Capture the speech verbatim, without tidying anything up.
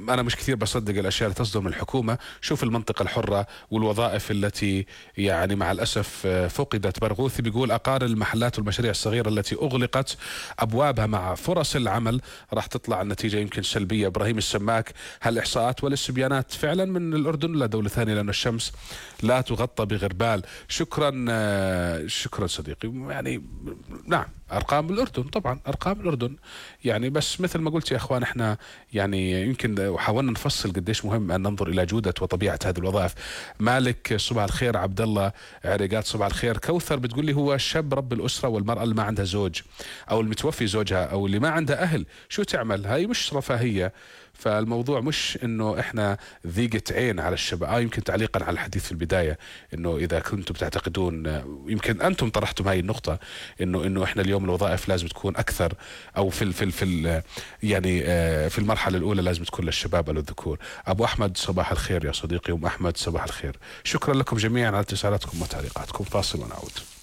أنا مش كثير بصدق الأشياء اللي تصدر من الحكومة. شوف المنطقة الحرة والوظائف التي يعني مع الأسف فقدت. برغوثي بيقول أقارن المحلات والمشاريع الصغيرة التي أغلقت أبوابها مع فرص العمل راح تطلع النتيجة يمكن سلبية. إبراهيم السماك: هل إحصاءات والاستبيانات فعلا من الأردن ولا دولة ثانية؟ لأن الشمس لا تغطى بغربال. شكرا شكرا صديقي. يعني نعم أرقام الأردن، طبعا أرقام الأردن يعني، بس مثل ما قلت يا أخوان إحنا يعني يمكن وحاولنا نفصل قديش مهم أن ننظر إلى جودة وطبيعة هذه الوظائف. مالك صباح الخير. عبد الله عريقات صباح الخير. كوثر بتقول لي هو الشاب رب الأسرة والمرأة اللي ما عندها زوج أو المتوفي زوجها أو اللي ما عندها أهل شو تعمل؟ هاي مش رفاهية. فالموضوع مش انه احنا ضيقة عين على الشباب. اه يمكن تعليقا على الحديث في البداية، انه اذا كنتم تعتقدون، يمكن انتم طرحتم هاي النقطة، انه انه احنا اليوم الوظائف لازم تكون اكثر، او في ال في ال في ال يعني في المرحلة الاولى لازم تكون للشباب او للذكور. ابو احمد صباح الخير يا صديقي. ام احمد صباح الخير. شكرا لكم جميعا على اتصالاتكم وتعليقاتكم. فاصل ونعود.